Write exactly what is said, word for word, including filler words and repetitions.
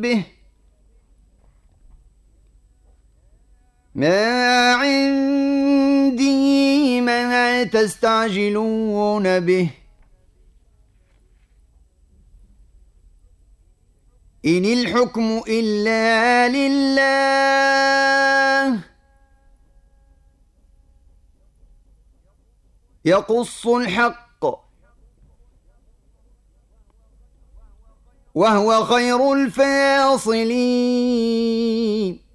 به ما عندي ما تستعجلون به إن الحكم إلا لله يقص الحق وهو خير الفاصلين